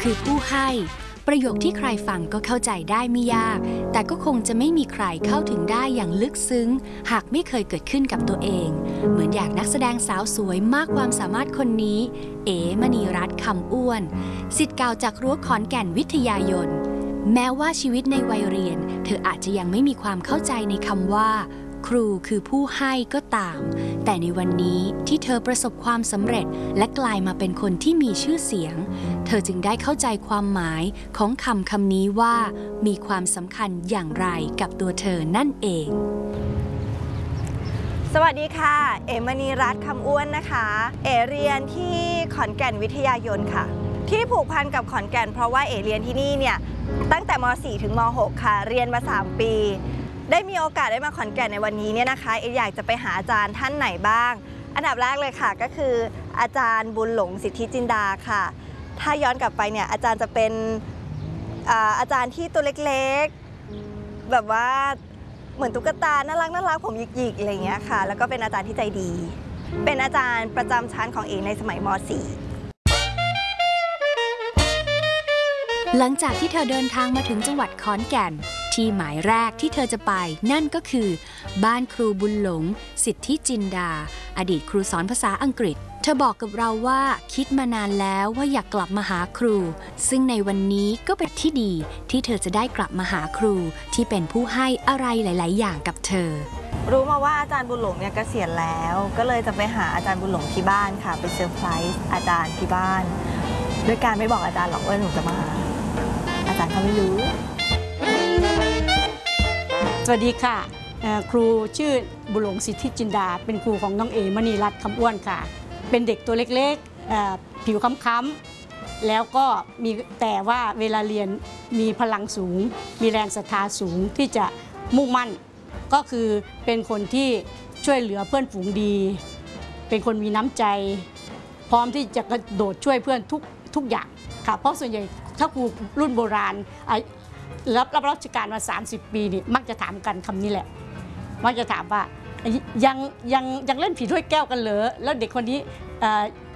คือผู้ให้ประโยคที่ใครฟังก็เข้าใจได้ไม่ยากแต่ก็คงจะไม่มีใครเข้าถึงได้อย่างลึกซึ้งหากไม่เคยเกิดขึ้นกับตัวเองเหมือนอย่างนักแสดงสาวสวยมากความสามารถคนนี้เอ๋มณีรัตน์คำอ้วนศิษย์เก่าจากรั้วขอนแก่นวิทยายนแม้ว่าชีวิตในวัยเรียนเธออาจจะยังไม่มีความเข้าใจในคำว่าครูคือผู้ให้ก็ตามแต่ในวันนี้ที่เธอประสบความสำเร็จและกลายมาเป็นคนที่มีชื่อเสียงเธอจึงได้เข้าใจความหมายของคำนี้ว่ามีความสำคัญอย่างไรกับตัวเธอนั่นเองสวัสดีค่ะเอ๋มณีรัตน์คำอ้วนนะคะเอ๋เรียนที่ขอนแก่นวิทยายนค่ะที่ผูกพันกับขอนแก่นเพราะว่าเอ๋เรียนที่นี่เนี่ยตั้งแต่ม.4 ถึงม.6 ค่ะเรียนมา3 ปีได้มีโอกาสได้มาขอนแก่นในวันนี้เนี่ยนะคะเอ๋อยากจะไปหาอาจารย์ท่านไหนบ้างอันดับแรกเลยค่ะก็คืออาจารย์บุญหลงสิทธิจินดาค่ะถ้าย้อนกลับไปเนี่ยอาจารย์จะเป็นอาจารย์ที่ตัวเล็กๆแบบว่าเหมือนตุ๊กตาน่ารักผมหยิกๆอะไรอย่างเงี้ยค่ะแล้วก็เป็นอาจารย์ที่ใจดีเป็นอาจารย์ประจำชั้นของเอ๋ในสมัยม.4 หลังจากที่เธอเดินทางมาถึงจังหวัดขอนแก่นที่หมายแรกที่เธอจะไปนั่นก็คือบ้านครูบุญหลงสิทธิจินดาอดีตครูสอนภาษาอังกฤษเธอบอกกับเราว่าคิดมานานแล้วว่าอยากกลับมาหาครูซึ่งในวันนี้ก็เป็นที่ดีที่เธอจะได้กลับมาหาครูที่เป็นผู้ให้อะไรหลายๆอย่างกับเธอรู้มาว่าอาจารย์บุญหลงเนี่ยเกษียณแล้วก็เลยจะไปหาอาจารย์บุญหลงที่บ้านค่ะไปเซอร์ไพรส์อาจารย์ที่บ้านด้วยการไม่บอกอาจารย์หรอกว่าหนูจะมาอาจารย์เขาไม่รู้สวัสดีค่ะครูชื่อบุญหลงสิทธิจินดาเป็นครูของน้องเอ๋มณีรัตน์คำอ้วนค่ะเป็นเด็กตัวเล็กๆผิวค้ำๆแล้วก็มีแต่ว่าเวลาเรียนมีพลังสูงมีแรงศรัทธาสูงที่จะมุ่งมั่นก็คือเป็นคนที่ช่วยเหลือเพื่อนฝูงดีเป็นคนมีน้ำใจพร้อมที่จะกระโดดช่วยเพื่อนทุกอย่างค่ะเพราะส่วนใหญ่ถ้าครูรุ่นโบราณรับราชการมา30 ปีนี่มักจะถามกันคำนี้แหละมักจะถามว่ายังเล่นผีถ้วยแก้วกันเหรอแล้วเด็กคนนี้